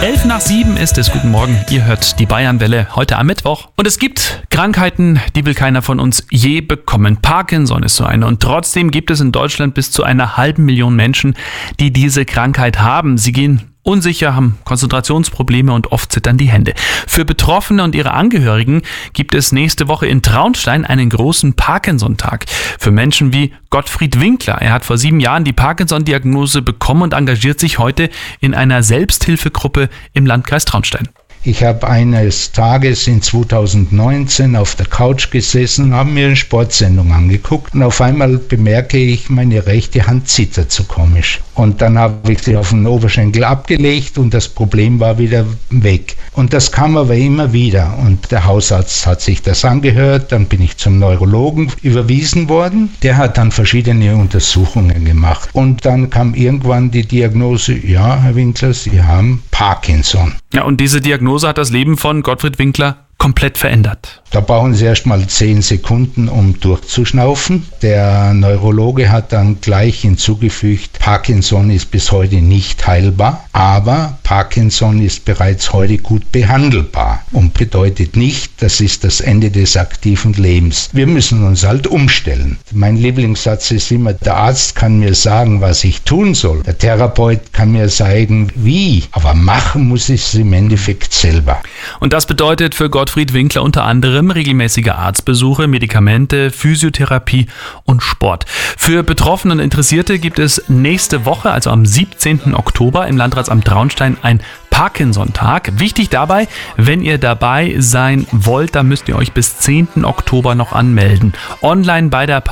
6:11 ist es. Guten Morgen, ihr hört die Bayernwelle heute am Mittwoch. Und es gibt Krankheiten, die will keiner von uns je bekommen. Parkinson ist so eine. Und trotzdem gibt es in Deutschland bis zu 500.000 Menschen, die diese Krankheit haben. Sie gehen unsicher, haben Konzentrationsprobleme und oft zittern die Hände. Für Betroffene und ihre Angehörigen gibt es nächste Woche in Traunstein einen großen Parkinson-Tag. Für Menschen wie Gottfried Winkler. Er hat vor 7 Jahren die Parkinson-Diagnose bekommen und engagiert sich heute in einer Selbsthilfegruppe im Landkreis Traunstein. Ich habe eines Tages in 2019 auf der Couch gesessen, habe mir eine Sportsendung angeguckt und auf einmal bemerke ich, meine rechte Hand zittert so komisch. Und dann habe ich sie auf den Oberschenkel abgelegt und das Problem war wieder weg. Und das kam aber immer wieder und der Hausarzt hat sich das angehört, dann bin ich zum Neurologen überwiesen worden. Der hat dann verschiedene Untersuchungen gemacht und dann kam irgendwann die Diagnose, ja, Herr Winkler, Sie haben Parkinson. Ja, und diese Diagnose hat das Leben von Gottfried Winkler komplett verändert. Da brauchen Sie erst mal 10 Sekunden, um durchzuschnaufen. Der Neurologe hat dann gleich hinzugefügt, Parkinson ist bis heute nicht heilbar, aber Parkinson ist bereits heute gut behandelbar und bedeutet nicht, das ist das Ende des aktiven Lebens. Wir müssen uns halt umstellen. Mein Lieblingssatz ist immer, der Arzt kann mir sagen, was ich tun soll. Der Therapeut kann mir sagen, wie, aber machen muss ich es im Endeffekt selber. Und das bedeutet für Gottfried Winkler unter anderem regelmäßige Arztbesuche, Medikamente, Physiotherapie und Sport. Für Betroffene und Interessierte gibt es nächste Woche, also am 17. Oktober im Landratsamt Traunstein, ein Parkinson-Tag. Wichtig dabei, wenn ihr dabei sein wollt, dann müsst ihr euch bis 10. Oktober noch anmelden. Online bei der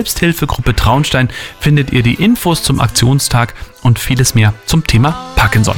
Parkinson-Selbsthilfegruppe Traunstein findet ihr die Infos zum Aktionstag und vieles mehr zum Thema Parkinson.